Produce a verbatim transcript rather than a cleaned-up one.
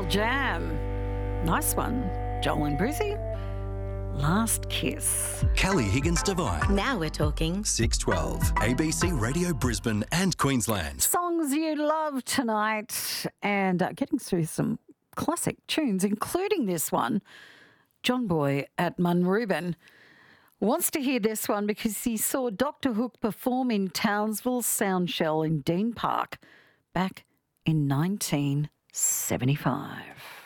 Jam. Nice one. Joel and Brizzy. Last Kiss. Kelly Higgins Devine. Now we're talking. six twelve. A B C Radio Brisbane and Queensland. Songs you love tonight, and uh, getting through some classic tunes, including this one. John Boy at Munrooban wants to hear this one because he saw Doctor Hook perform in Townsville Soundshell in Dean Park back in nineteen seventy-five.